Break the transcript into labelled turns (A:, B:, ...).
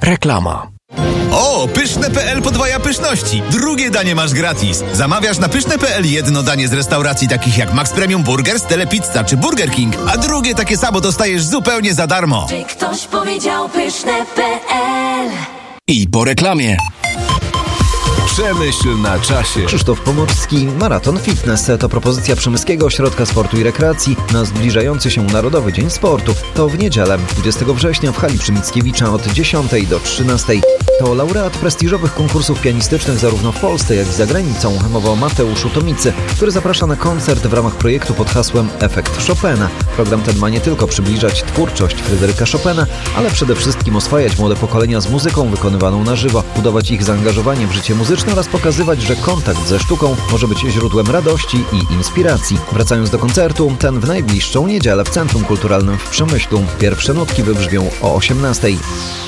A: Reklama.
B: O, Pyszne.pl podwaja pyszności. Drugie danie masz gratis. Zamawiasz na Pyszne.pl jedno danie z restauracji takich jak Max Premium Burgers, Telepizza czy Burger King, a drugie takie samo dostajesz zupełnie za darmo.
C: Czy ktoś powiedział Pyszne.pl?
A: I po reklamie.
D: Przemyśl na czasie.
E: Krzysztof Pomorski, Maraton Fitness to propozycja Przemyskiego Ośrodka Sportu i Rekreacji na zbliżający się Narodowy Dzień Sportu. To w niedzielę, 20 września w hali przy Mickiewicza od 10 do 13. To laureat prestiżowych konkursów pianistycznych zarówno w Polsce, jak i za granicą. Mowa o Mateuszu Tomicy, który zaprasza na koncert w ramach projektu pod hasłem Efekt Chopina. Program ten ma nie tylko przybliżać twórczość Fryderyka Chopina, ale przede wszystkim oswajać młode pokolenia z muzyką wykonywaną na żywo, budować ich zaangażowanie w życie muzyczne oraz pokazywać, że kontakt ze sztuką może być źródłem radości i inspiracji. Wracając do koncertu, ten w najbliższą niedzielę w Centrum Kulturalnym w Przemyślu. Pierwsze nutki wybrzmią o 18.